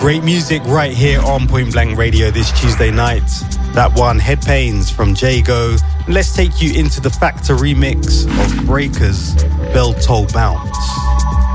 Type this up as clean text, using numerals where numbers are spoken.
Great music right here on Point Blank Radio this Tuesday night. That one, Head Pains from Jago. Let's take you into the Factor remix of Breakers' Bell Toll Bounce.